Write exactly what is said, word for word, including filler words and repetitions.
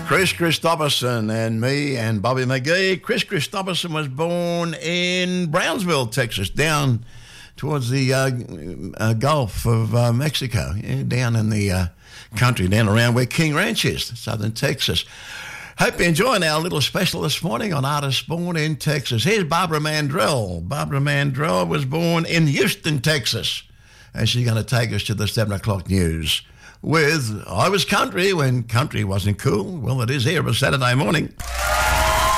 Chris Christopherson and me and Bobby McGee. Chris Christopherson was born in Brownsville, Texas, down towards the uh, uh, Gulf of uh, Mexico, yeah, down in the uh, country, down around where King Ranch is, southern Texas. Hope you're enjoying our little special this morning on Artists Born in Texas. Here's Barbara Mandrell. Barbara Mandrell was born in Houston, Texas, and she's going to take us to the seven o'clock news with I Was Country when country wasn't cool. Well, it is here for Saturday morning.